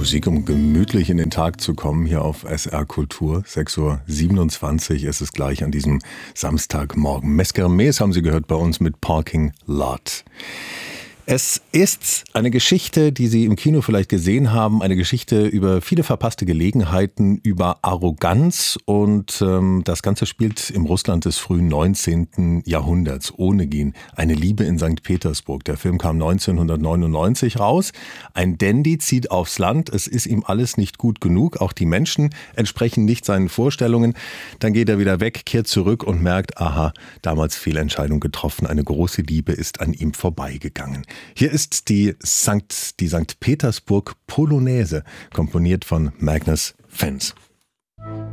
Musik, um gemütlich in den Tag zu kommen, hier auf SR Kultur. 6:27 Uhr ist es gleich an diesem Samstagmorgen. Meskermes haben Sie gehört bei uns mit Parking Lot. Es ist eine Geschichte, die Sie im Kino vielleicht gesehen haben, eine Geschichte über viele verpasste Gelegenheiten, über Arroganz und das Ganze spielt im Russland des frühen 19. Jahrhunderts. Onegin, eine Liebe in St. Petersburg. Der Film kam 1999 raus. Ein Dandy zieht aufs Land, es ist ihm alles nicht gut genug, auch die Menschen entsprechen nicht seinen Vorstellungen. Dann geht er wieder weg, kehrt zurück und merkt, aha, damals Fehlentscheidung getroffen, eine große Liebe ist an ihm vorbeigegangen. Hier ist die St. Petersburg Polonaise, komponiert von Magnus Fens.